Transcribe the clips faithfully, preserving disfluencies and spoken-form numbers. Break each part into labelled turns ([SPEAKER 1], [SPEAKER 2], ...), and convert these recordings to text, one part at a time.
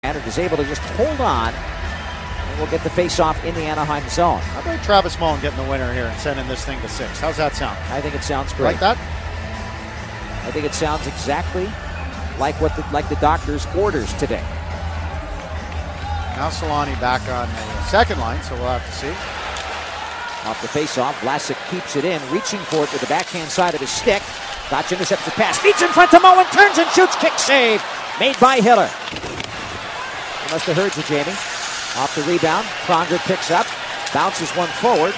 [SPEAKER 1] And is able to just hold on, and we'll get the face-off in the Anaheim zone.
[SPEAKER 2] How about Travis Moen getting the winner here and sending this thing to six? How's that sound?
[SPEAKER 1] I think it sounds great.
[SPEAKER 2] Like that?
[SPEAKER 1] I think it sounds exactly like what the, like the doctor's orders today.
[SPEAKER 2] Now Solani back on the second line, so we'll have to see.
[SPEAKER 1] Off the face-off, Vlasic keeps it in, reaching for it with the backhand side of his stick. Gotch intercepts the pass, beats in front to Moen, turns and shoots, kick save, made by Hiller. He must have heard you, Jamie. Off the rebound, Pronger picks up, bounces one forward,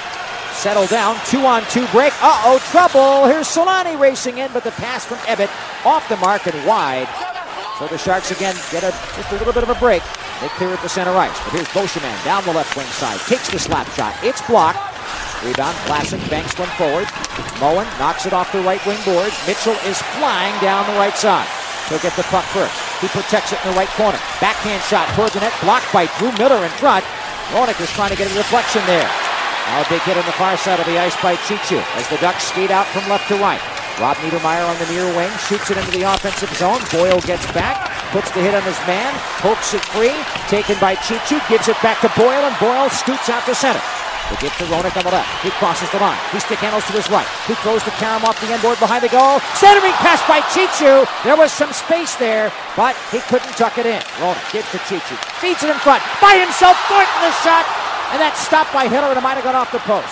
[SPEAKER 1] settle down, two-on-two break. Uh-oh, trouble. Here's Solani racing in, but the pass from Ebbett off the mark and wide. So the Sharks again get a, just a little bit of a break. They clear at the center ice. But here's Beauchemin down the left wing side. Takes the slap shot. It's blocked. Rebound. Vlasic banks one forward. Moen knocks it off the right wing boards. Mitchell is flying down the right side. He'll get the puck first. He protects it in the right corner. Backhand shot toward the net. Blocked by Drew Miller in front. Roenick is trying to get a deflection there. Now a big hit on the far side of the ice by Chichu as the Ducks skate out from left to right. Rob Niedermeyer on the near wing, shoots it into the offensive zone. Boyle gets back, puts the hit on his man, pokes it free, taken by Chichu, gives it back to Boyle, and Boyle scoots out to center. They give to Roenick on the left. He crosses the line. He stick handles to his right. He throws to Karam off the end board behind the goal. Centering pass by Chichu. There was some space there, but he couldn't tuck it in. Roenick gives to Chichu. Feeds it in front. By himself, Thornton the shot. And that's stopped by Hiller, and it might have gone off the post.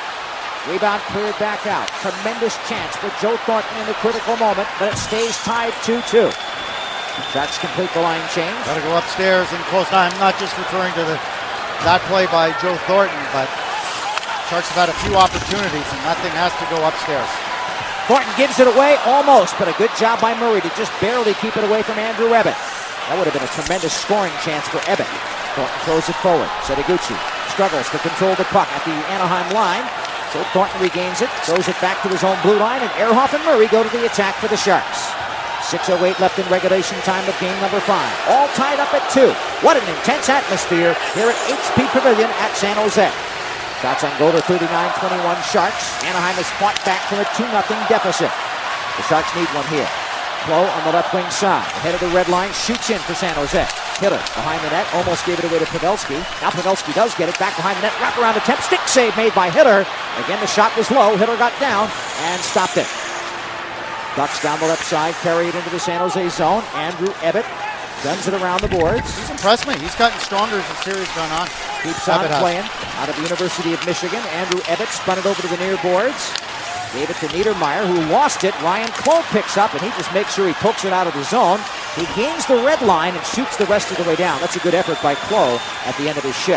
[SPEAKER 1] Rebound cleared back out. Tremendous chance for Joe Thornton in the critical moment, but it stays tied two two. Sharks complete the line change.
[SPEAKER 2] Got to go upstairs and close. Now, I'm not just referring to the that play by Joe Thornton, but Sharks have had a few opportunities, and that thing has to go upstairs.
[SPEAKER 1] Thornton gives it away almost, but a good job by Murray to just barely keep it away from Andrew Ebbett. That would have been a tremendous scoring chance for Ebbett. Thornton throws it forward. Setaguchi struggles to control the puck at the Anaheim line. So Thornton regains it, throws it back to his own blue line, and Ehrhoff and Murray go to the attack for the Sharks. six oh eight left in regulation time of game number five. All tied up at two. What an intense atmosphere here at H P Pavilion at San Jose. Shots on goal to thirty-nine twenty-one Sharks. Anaheim has fought back from a two nothing deficit. The Sharks need one here. Klo on the left wing side. Ahead of the red line, shoots in for San Jose. Hiller behind the net, almost gave it away to Pavelski. Now Pavelski does get it back behind the net. Wrap around attempt, stick save made by Hiller. Again, the shot was low. Hiller got down and stopped it. Ducks down the left side, carry it into the San Jose zone. Andrew Ebbett guns it around the boards.
[SPEAKER 2] He's impressed me. He's gotten stronger as the series gone on.
[SPEAKER 1] Keeps on
[SPEAKER 2] Ebbett
[SPEAKER 1] playing.
[SPEAKER 2] has.
[SPEAKER 1] Out of the University of Michigan, Andrew Ebbett spun it over to the near boards. Gave it to Niedermeyer, who lost it. Ryan Klo picks up, and he just makes sure he pokes it out of the zone. He gains the red line and shoots the rest of the way down. That's a good effort by Klo at the end of his shift.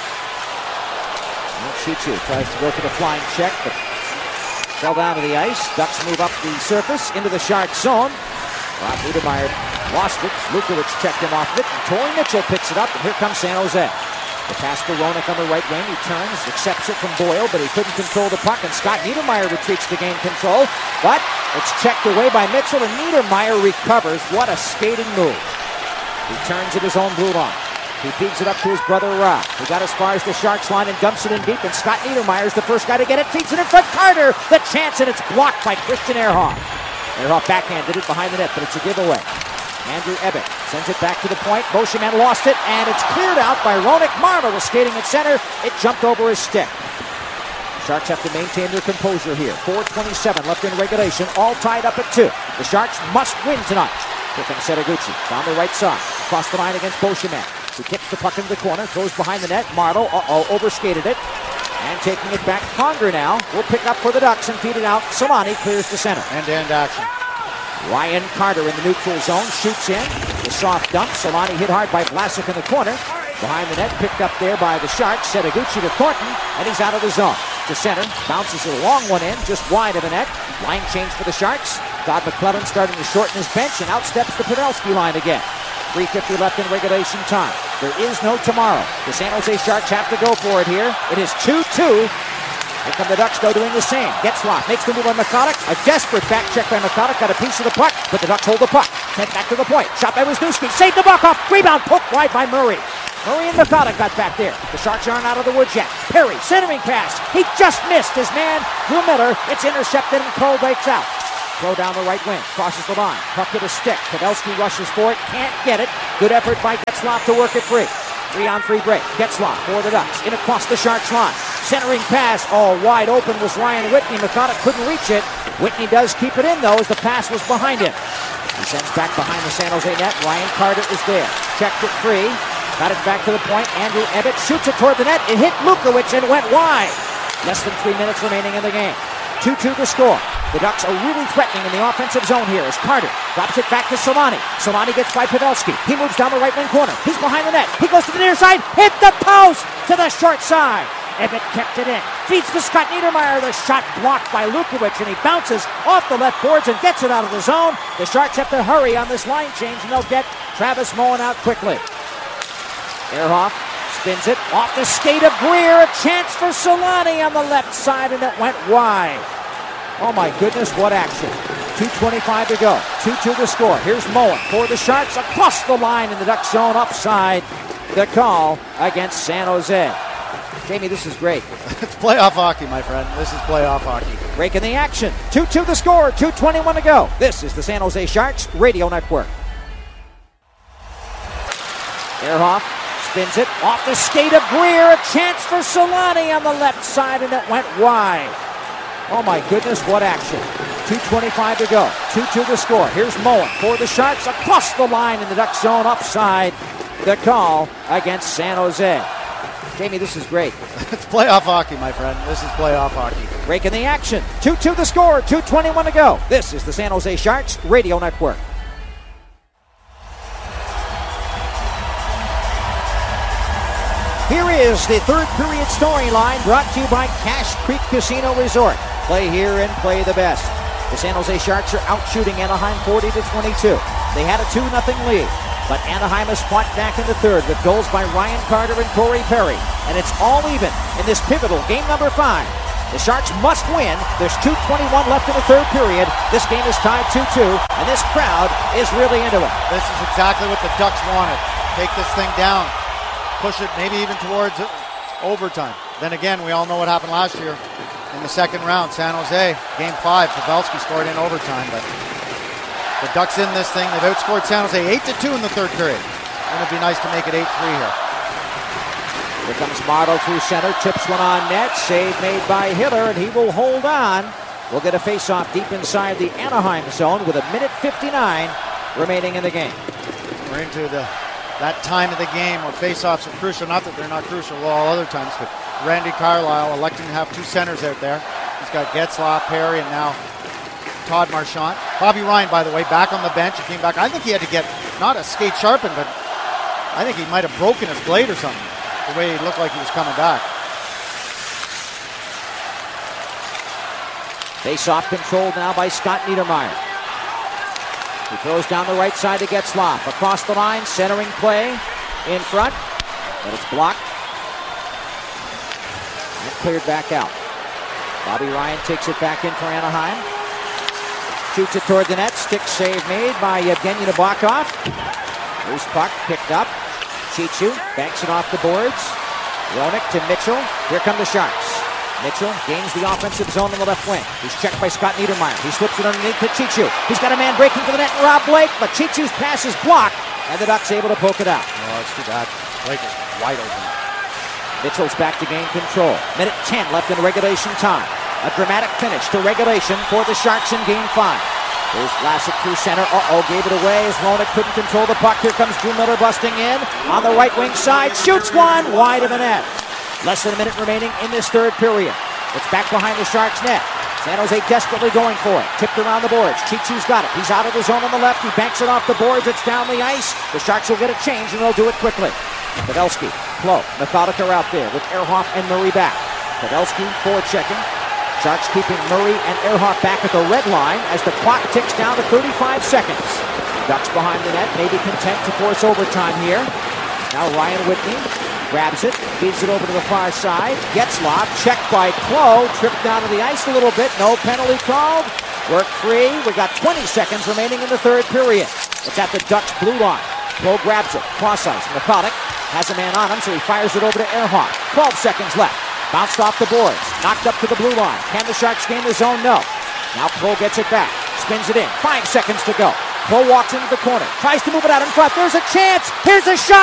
[SPEAKER 1] Chichu tries to go for the flying check, but fell down to the ice. Ducks move up the surface into the Shark zone. Rob Niedermeyer lost it. Lukovic checked him off of it. And Torrey Mitchell picks it up, and here comes San Jose. The pass to Roenick on the right wing. He turns, accepts it from Boyle, but he couldn't control the puck, and Scott Niedermeyer retreats to gain control, but it's checked away by Mitchell, and Niedermeyer recovers. What a skating move. He turns at his own blue line. He feeds it up to his brother Rob. He got as far as the Sharks line and dumps it in deep, and Scott Niedermeyer's the first guy to get it. Feeds it in front. Carter, the chance, and it's blocked by Christian Ehrhoff. Ehrhoff backhanded it behind the net, but it's a giveaway. Andrew Ebbett sends it back to the point. Beauchemin lost it, and it's cleared out by Roenick. Marvel was skating at center. It jumped over his stick. Sharks have to maintain their composure here. four twenty-seven left in regulation, all tied up at two. The Sharks must win tonight. Here comes Setaguchi down the right side. Across the line against Beauchemin. He kicks the puck into the corner, throws behind the net. Marvel, uh-oh, overskated it. And taking it back, Pronger now will pick up for the Ducks and feed it out. Solani clears to center.
[SPEAKER 2] End-to-end action.
[SPEAKER 1] Ryan Carter in the neutral zone, shoots in. The soft dump. Solani hit hard by Vlasic in the corner. Behind the net, picked up there by the Sharks. Setaguchi to Thornton, and he's out of the zone. To center, bounces a long one in, just wide of the net. Line change for the Sharks. Todd McClellan starting to shorten his bench, and outsteps the Pavelski line again. three fifty left in regulation time. There is no tomorrow. The San Jose Sharks have to go for it here. It is two two. Here come the Ducks, though, doing the same. Getzlaf makes the move on McCulloch. A desperate back check by McCulloch. Got a piece of the puck, but the Ducks hold the puck. Sent back to the point. Shot by Wisniewski. Saved the puck off. Rebound poked wide by Murray. Murray and McCulloch got back there. The Sharks aren't out of the woods yet. Perry, centering pass. He just missed his man, Drew Miller. It's intercepted, and Cole breaks out. Throw down the right wing. Crosses the line. Puck to the stick. Pavelski rushes for it. Can't get it. Good effort by Getzlaf to work it free. Three on three break. Getzlaf for the Ducks. In across the Sharks line. Centering pass. All wide open was Ryan Whitney. McConaughey couldn't reach it. Whitney does keep it in, though, as the pass was behind him. He sends back behind the San Jose net. Ryan Carter is there. Checked it free. Got it back to the point. Andrew Ebbett shoots it toward the net. It hit Lukowicz and went wide. Less than three minutes remaining in the game. two two to score. The Ducks are really threatening in the offensive zone here as Carter drops it back to Solani. Solani gets by Pavelski. He moves down the right wing corner. He's behind the net. He goes to the near side. Hit the post to the short side. Ebbett kept it in. Feeds to Scott Niedermayer. The shot blocked by Lukowicz, and he bounces off the left boards and gets it out of the zone. The Sharks have to hurry on this line change, and they'll get Travis Moen out quickly. Ehrhoff spins it off the skate of Greer. A chance for Solani on the left side, and it went wide. Oh my goodness, what action. two twenty-five to go. two two to score. Here's Moen for the Sharks across the line in the Duck zone upside. The call against San Jose. Jamie, this is great.
[SPEAKER 2] It's playoff hockey, my friend. This is playoff hockey.
[SPEAKER 1] Breaking the action. two two to score. two twenty-one to go. This is the San Jose Sharks Radio Network. Ehrhoff spins it off the skate of Greer. A chance for Solani on the left side, and it went wide. Oh my goodness, what action. two twenty-five to go. two two to score. Here's Moen for the Sharks across the line in the Duck zone upside. The call against San Jose. Jamie, this is great.
[SPEAKER 2] It's playoff hockey, my friend. This is playoff hockey.
[SPEAKER 1] Breaking the action. two two to score. two twenty-one to go. This is the San Jose Sharks Radio Network. Here is the third period storyline brought to you by Cache Creek Casino Resort. Play here and play the best. The San Jose Sharks are out shooting Anaheim forty to twenty-two. They had a two nothing lead, but Anaheim has fought back in the third with goals by Ryan Carter and Corey Perry. And it's all even in this pivotal game number five. The Sharks must win. There's two twenty-one left in the third period. This game is tied two two, and this crowd is really into it.
[SPEAKER 2] This is exactly what the Ducks wanted. Take this thing down. Push it maybe even towards overtime. Then again, we all know what happened last year in the second round. San Jose, game five, Pavelski scored in overtime, but the Ducks in this thing. They've outscored San Jose eight to two in the third period. And it'd be nice to make it eight three here.
[SPEAKER 1] Here comes Mardo through center, chips one on net, save made by Hiller, and he will hold on. We'll get a face-off deep inside the Anaheim zone with a minute fifty-nine remaining in the game.
[SPEAKER 2] We're into the that time of the game where face-offs are crucial. Not that they're not crucial all other times, but Randy Carlyle electing to have two centers out there. He's got Getzlaf, Perry, and now Todd Marchand. Bobby Ryan, by the way, back on the bench. He came back. I think he had to get, not a skate sharpened, but I think he might have broken his blade or something, the way he looked like he was coming back.
[SPEAKER 1] Face-off controlled now by Scott Niedermayer. He throws down the right side to Getzlaf. Across the line, centering play in front, but it's blocked. And cleared back out. Bobby Ryan takes it back in for Anaheim. Shoots it toward the net. Stick save made by Evgeny Nabokov. Loose puck picked up. Chichu banks it off the boards. Roenick to Mitchell. Here come the Sharks. Mitchell gains the offensive zone on the left wing. He's checked by Scott Niedermayer. He slips it underneath to Chichu. He's got a man breaking for the net, Rob Blake, but Chichu's pass is blocked, and the Ducks able to poke it out.
[SPEAKER 2] Oh, that's too bad. Blake is wide open.
[SPEAKER 1] Mitchell's back to gain control. Minute ten left in regulation time. A dramatic finish to regulation for the Sharks in game five. There's Vlasic through center. Uh-oh, gave it away as Roenick couldn't control the puck. Here comes Drew Miller busting in on the right wing side. Shoots one wide of the net. Less than a minute remaining in this third period. It's back behind the Sharks' net. San Jose desperately going for it. Tipped around the boards. Chichu's got it. He's out of the zone on the left. He banks it off the boards. It's down the ice. The Sharks will get a change, and they'll do it quickly. Pavelski, Klo, Methodic are out there with Ehrhoff and Murray back. Pavelski forechecking. Sharks keeping Murray and Ehrhoff back at the red line as the clock ticks down to thirty-five seconds. Ducks behind the net, maybe content to force overtime here. Now Ryan Whitney grabs it, feeds it over to the far side. Getzlaf, checked by Klo, tripped down to the ice a little bit. No penalty called. Work free. We got twenty seconds remaining in the third period. It's at the Ducks' blue line. Klo grabs it, cross ice. Methodic has a man on him, so he fires it over to Ehrhoff. twelve seconds left. Bounced off the boards. Knocked up to the blue line. Can the Sharks gain the zone? No. Now Klo gets it back. spins it in. Five seconds to go. Cole walks into the corner. Tries to move it out in front. There's a chance. Here's a shot.